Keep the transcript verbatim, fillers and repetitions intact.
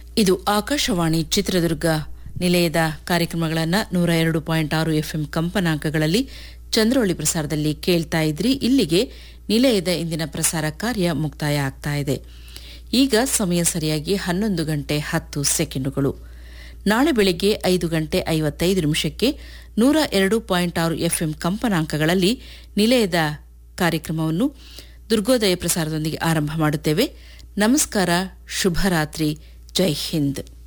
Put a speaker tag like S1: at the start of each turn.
S1: ಇದು ಆಕಾಶವಾಣಿ ಚಿತ್ರದುರ್ಗ ನಿಲಯದ ಕಾರ್ಯಕ್ರಮಗಳನ್ನು ನೂರ ಎರಡು ಪಾಯಿಂಟ್ ಆರು ಎಫ್ಎಂ ಕಂಪನಾಂಕಗಳಲ್ಲಿ ಚಂದ್ರೋಳಿ ಪ್ರಸಾರದಲ್ಲಿ ಕೇಳ್ತಾ ಇದ್ರಿ. ಇಲ್ಲಿಗೆ ನಿಲಯದ ಇಂದಿನ ಪ್ರಸಾರ ಕಾರ್ಯ ಮುಕ್ತಾಯ ಆಗ್ತಾ ಇದೆ. ಈಗ ಸಮಯ ಸರಿಯಾಗಿ ಹನ್ನೊಂದು ಗಂಟೆ ಹತ್ತು ಸೆಕೆಂಡುಗಳು. ನಾಳೆ ಬೆಳಗ್ಗೆ ಐದು ಗಂಟೆ ಐವತ್ತೈದು ನಿಮಿಷಕ್ಕೆ ನೂರ ಎರಡು ಪಾಯಿಂಟ್ ಆರು ಎಫ್ಎಂ ಕಂಪನಾಂಕಗಳಲ್ಲಿ ನಿಲಯದ ಕಾರ್ಯಕ್ರಮವನ್ನು ದುರ್ಗೋದಯ ಪ್ರಸಾರದೊಂದಿಗೆ ಆರಂಭ ಮಾಡುತ್ತೇವೆ. ನಮಸ್ಕಾರ, ಶುಭರಾತ್ರಿ, ಜೈ ಹಿಂದ್.